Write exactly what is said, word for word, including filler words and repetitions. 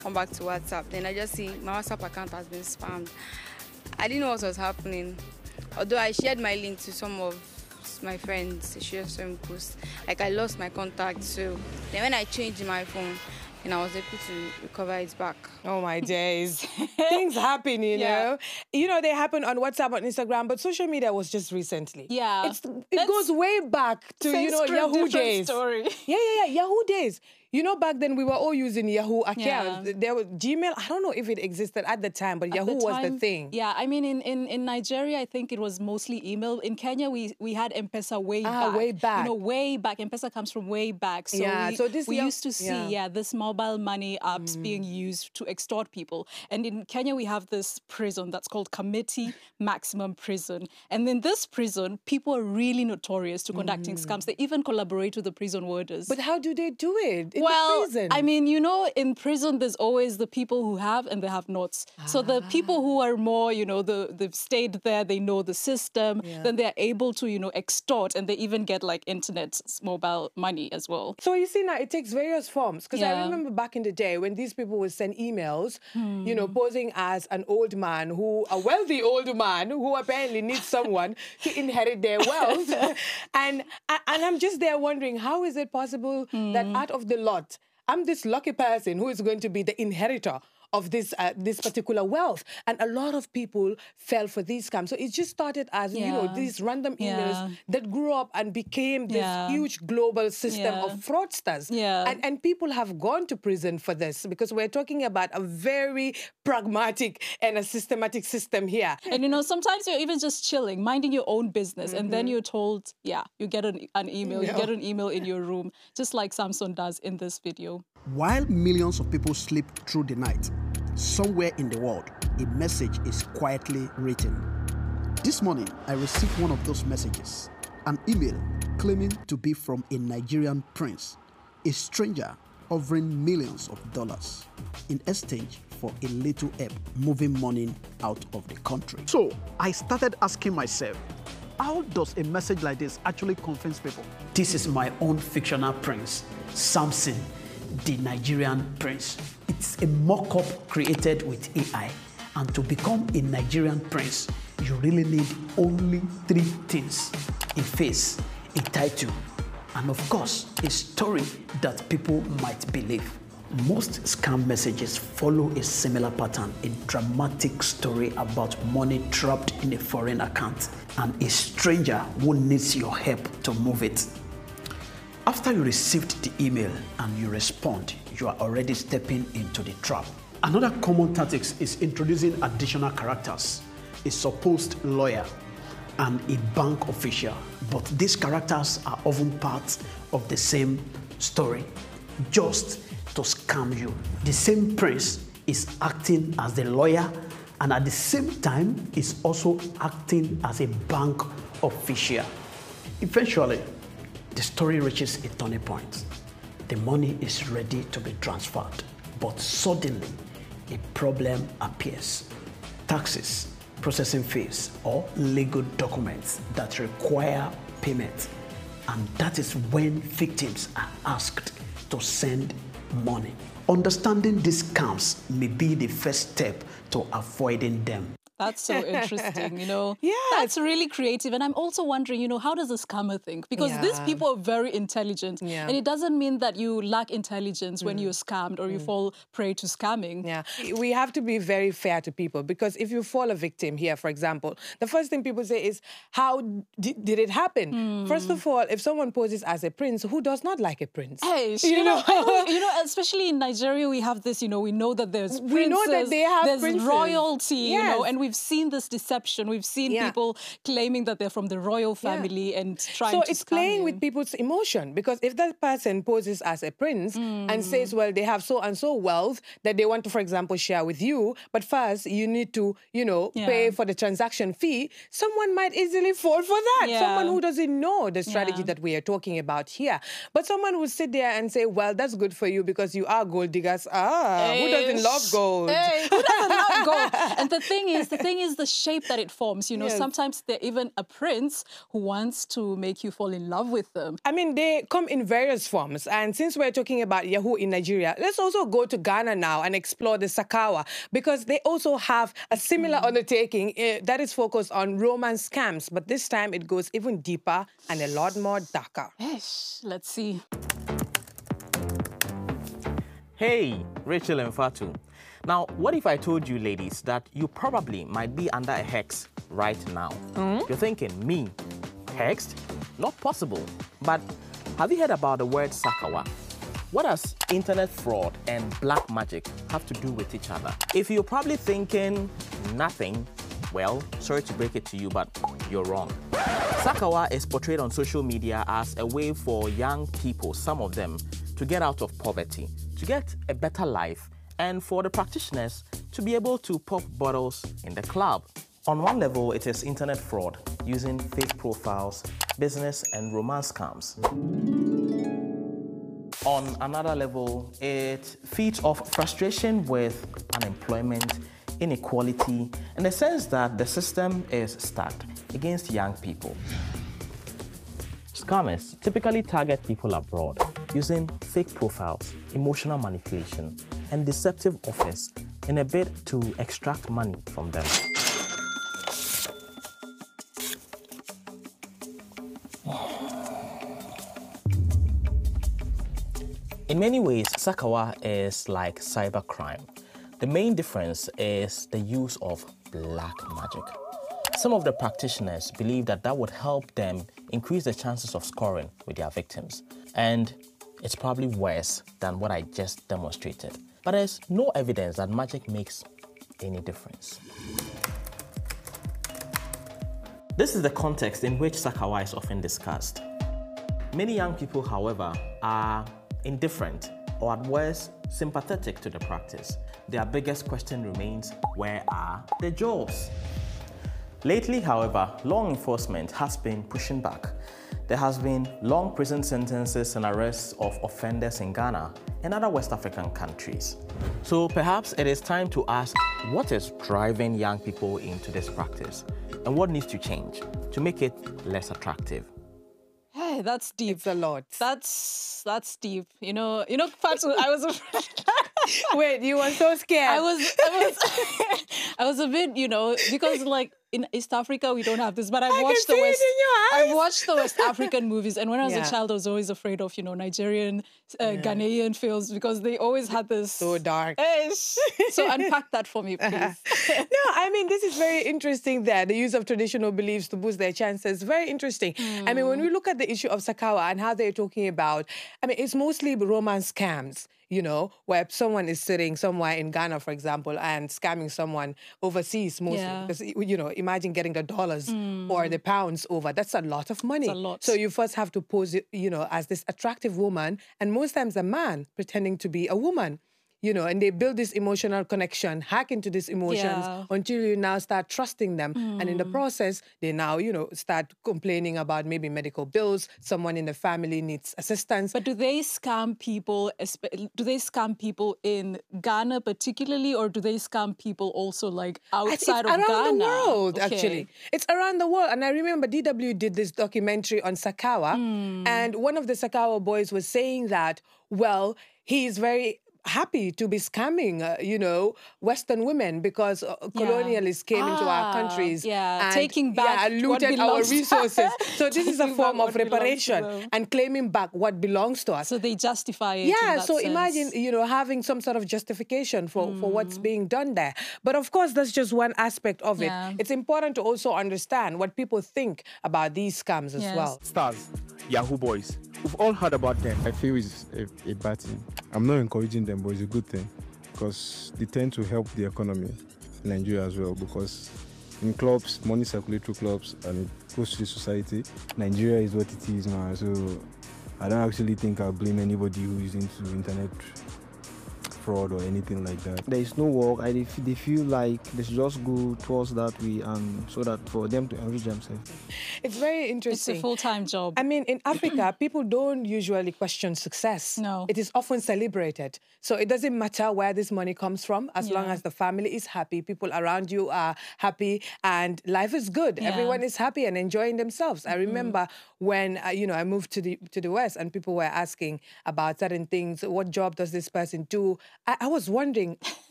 come back to WhatsApp. Then I just see my WhatsApp account has been spammed. I didn't know what was happening. Although I shared my link to some of my friends, they shared some posts. Like I lost my contact. So then when I changed my phone, and I was able to recover it back. Oh, my days. Things happen, you yeah. know. You know, they happen on WhatsApp, on Instagram, but social media was just recently. Yeah. It's, it That's goes way back to, you know, Yahoo days. Story. Yeah, yeah, yeah, Yahoo days. You know, back then we were all using Yahoo accounts. Yeah. There was Gmail. I don't know if it existed at the time, but at Yahoo the time, was the thing. Yeah, I mean, in, in, in Nigeria, I think it was mostly email. In Kenya, we we had M-Pesa way ah, back. way back. You know, way back. M-Pesa comes from way back. So yeah, we, so this we young, used to see, yeah, yeah this mobile money apps mm. being used to extort people. And in Kenya, we have this prison that's called Committee Maximum Prison. And in this prison, people are really notorious to conducting mm. scams. They even collaborate with the prison warders. But how do they do it in well, the prison? I mean, you know, in prison, there's always the people who have and the have-nots. Ah. So the people who are more, you know, the, they've stayed there, they know the system, yeah. then they're able to, you know, extort, and they even get, like, internet mobile money as well. So you see now, it takes various forms. Because yeah. I remember back in the day when these people would send emails, hmm. you know, posing as an old man, who a wealthy old man who apparently needs someone to inherit their wealth. and, and I'm just there wondering, how is it possible hmm. that out of the lot, I'm this lucky person who is going to be the inheritor of this uh, this particular wealth. And a lot of people fell for these scams. So it just started as, yeah. you know, these random emails yeah. that grew up and became this yeah. huge global system yeah. of fraudsters. Yeah. And, and people have gone to prison for this because we're talking about a very pragmatic and a systematic system here. And, you know, sometimes you're even just chilling, minding your own business. Mm-hmm. And then you're told, yeah, you get an, an email, no. you get an email in your room, just like Samson does in this video. While millions of people sleep through the night, somewhere in the world, a message is quietly written. This morning, I received one of those messages, an email claiming to be from a Nigerian prince, a stranger offering millions of dollars in exchange for a little help moving money out of the country. So I started asking myself, how does a message like this actually convince people? This is my own fictional prince, Samson, the Nigerian prince. It's a mock-up created with A I. And to become a Nigerian prince, you really need only three things: a face, a title, and of course, a story that people might believe. Most scam messages follow a similar pattern: a dramatic story about money trapped in a foreign account and a stranger who needs your help to move it. After you received the email and you respond, you are already stepping into the trap. Another common tactic is introducing additional characters: a supposed lawyer and a bank official. But these characters are often part of the same story, just to scam you. The same prince is acting as the lawyer and at the same time is also acting as a bank official. Eventually, the story reaches a turning point. The money is ready to be transferred, but suddenly a problem appears: taxes, processing fees, or legal documents that require payment. And that is when victims are asked to send money. Understanding these scams may be the first step to avoiding them. That's so interesting, you know. Yeah. That's really creative. And I'm also wondering, you know, how does a scammer think? Because yeah. these people are very intelligent. Yeah. And it doesn't mean that you lack intelligence mm. when you're scammed or mm. you fall prey to scamming. Yeah. We have to be very fair to people, because if you fall a victim here, for example, the first thing people say is, how did, did it happen? Mm. First of all, if someone poses as a prince, who does not like a prince? Hey, you, you know, know you know, especially in Nigeria, we have this, you know, we know that there's princes, we know that they have there's princes. royalty, yes. you know, and we've seen this deception. We've seen yeah. people claiming that they're from the royal family yeah. and trying so to So it's scam playing you. with people's emotion, because if that person poses as a prince mm. and says, well, they have so and so wealth that they want to, for example, share with you, but first you need to, you know, yeah. pay for the transaction fee, someone might easily fall for that. Yeah. Someone who doesn't know the strategy yeah. that we are talking about here. But someone would sit there and say, well, that's good for you because you are gold diggers. Ah, hey. Who doesn't love gold? Hey, who doesn't love gold? And the thing is, the thing is the shape that it forms. You know, Yes. sometimes they're even a prince who wants to make you fall in love with them. I mean, they come in various forms. And since we're talking about Yahoo in Nigeria, let's also go to Ghana now and explore the Sakawa, because they also have a similar mm. undertaking uh, that is focused on romance scams. But this time it goes even deeper and a lot more darker. Let's see. Hey, Rachel and Fatu. Now, what if I told you, ladies, that you probably might be under a hex right now? Mm? You're thinking, me, hexed? Not possible. But have you heard about the word Sakawa? What does internet fraud and black magic have to do with each other? If you're probably thinking nothing, well, sorry to break it to you, but you're wrong. Sakawa is portrayed on social media as a way for young people, some of them, to get out of poverty, to get a better life, and for the practitioners to be able to pop bottles in the club. On one level, it is internet fraud using fake profiles, business and romance scams. On another level, it feeds off frustration with unemployment, inequality, and the sense that the system is stacked against young people. Scammers typically target people abroad using fake profiles, emotional manipulation, and deceptive offers in a bid to extract money from them. In many ways, Sakawa is like cybercrime. The main difference is the use of black magic. Some of the practitioners believe that that would help them increase the chances of scoring with their victims. And it's probably worse than what I just demonstrated. But there's no evidence that magic makes any difference. This is the context in which Sakawa is often discussed. Many young people, however, are indifferent or at worst sympathetic to the practice. Their biggest question remains, where are the jobs? Lately, however, law enforcement has been pushing back. There has been long prison sentences and arrests of offenders in Ghana and other West African countries. So perhaps it is time to ask, what is driving young people into this practice? And what needs to change to make it less attractive? Hey, that's deep. It's a lot. That's that's deep. You know, you know, Fatu, I was afraid. Wait, you were so scared. I was, I was, I was a bit, you know, because like in East Africa we don't have this, but I've I watched can the see West. it in your eyes. I've watched the West African movies, and when I was Yeah. a child, I was always afraid of, you know, Nigerian, uh, Yeah. Ghanaian films because they always had this So dark. Ish. So unpack that for me, please. No, I mean, this is very interesting there. The use of traditional beliefs to boost their chances. Very interesting. Mm. I mean, when we look at the issue of Sakawa and how they're talking about, I mean, it's mostly romance scams, you know, where someone is sitting somewhere in Ghana, for example, and scamming someone overseas mostly. Yeah. Because, you know, imagine getting the dollars mm. or the pounds over. That's a lot of money. It's a lot. So you first have to pose, it, you know, as this attractive woman, and most times a man pretending to be a woman. You know, and they build this emotional connection, hack into these emotions Yeah. until you now start trusting them. Mm. And in the process, they now, you know, start complaining about maybe medical bills, someone in the family needs assistance. But do they scam people, espe- do they scam people in Ghana particularly, or do they scam people also like outside it's of around Ghana? the world, Okay. actually. It's around the world. And I remember D W did this documentary on Sakawa. Mm. And one of the Sakawa boys was saying that, well, he's very happy to be scamming, uh, you know, Western women because uh, colonialists came into our Ah, countries yeah, and taking back yeah, what looted our belongs to- resources. So this is a Taking form back of what belongs to reparation them. and claiming back what belongs to us. So they justify it. in Yeah, that so sense. imagine, you know, having some sort of justification for, mm. for what's being done there. But of course, that's just one aspect of Yeah. it. It's important to also understand what people think about these scams as Yes. well. Stars, Yahoo boys. We've all heard about them. I feel it's a, a bad thing. I'm not encouraging them, but it's a good thing because they tend to help the economy in Nigeria as well, because in clubs, money circulates through clubs and it goes to the society. Nigeria is what it is now, so I don't actually think I'll blame anybody who is into internet fraud or anything like that. There is no work. I they f- they feel like they should just go towards that way, and so that for them to enrich themselves. It's very It's interesting. a full-time job. I mean, in Africa, people don't usually question success. No. It is often celebrated. So it doesn't matter where this money comes from, as long Yeah. as the family is happy, people around you are happy, and life is good. Yeah. Everyone is happy and enjoying themselves. I remember when uh, you know I moved to the to the West, and people were asking about certain things. What job does this person do? I, I was wondering,